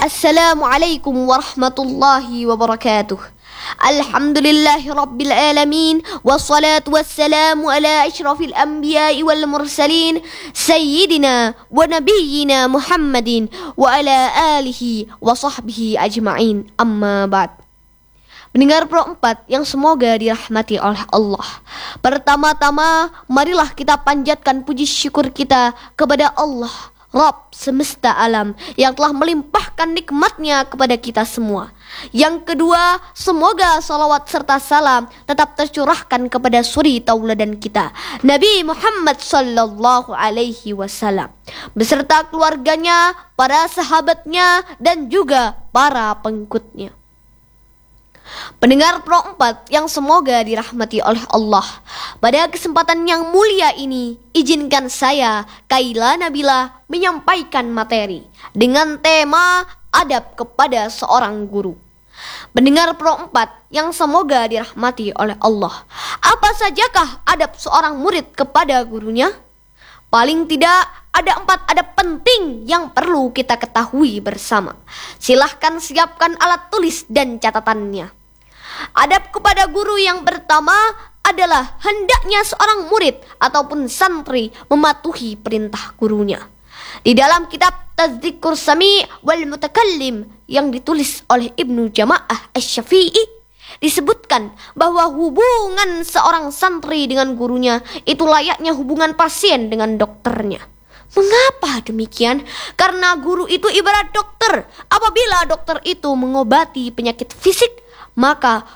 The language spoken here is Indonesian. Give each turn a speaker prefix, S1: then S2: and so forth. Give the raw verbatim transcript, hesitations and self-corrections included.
S1: Assalamualaikum warahmatullahi wabarakatuh. Alhamdulillahi rabbil alamin, wassalatu wassalamu ala asyrafil anbiya'i wal mursalin, sayyidina wa nabiyyina Muhammadin wa ala alihi wa sahbihi ajma'in. Amma ba'd. Pendengar Pro empat yang semoga dirahmati oleh Allah. Pertama-tama, marilah kita panjatkan puji syukur kita kepada Allah, Rabb semesta alam, yang telah melimpahkan nikmatnya kepada kita semua. Yang kedua, semoga salawat serta salam tetap tercurahkan kepada suri tauladan kita, Nabi Muhammad sallallahu alaihi wasallam, beserta keluarganya, para sahabatnya, dan juga para pengikutnya. Pendengar Pro empat yang semoga dirahmati oleh Allah, pada kesempatan yang mulia ini, izinkan saya, Kaila Nabila, menyampaikan materi dengan tema adab kepada seorang guru. Pendengar Pro empat yang semoga dirahmati oleh Allah, apa sajakah adab seorang murid kepada gurunya? Paling tidak ada empat adab penting yang perlu kita ketahui bersama. Silahkan siapkan alat tulis dan catatannya. Adab kepada guru yang pertama adalah hendaknya seorang murid ataupun santri mematuhi perintah gurunya. Di dalam kitab Tadhkikur Sami' wal Mutakallim yang ditulis oleh Ibnu Jama'ah Asy-Syafi'i, disebutkan bahwa hubungan seorang santri dengan gurunya itu layaknya hubungan pasien dengan dokternya. Mengapa demikian? Karena guru itu ibarat dokter. Apabila dokter itu mengobati penyakit fisik, maka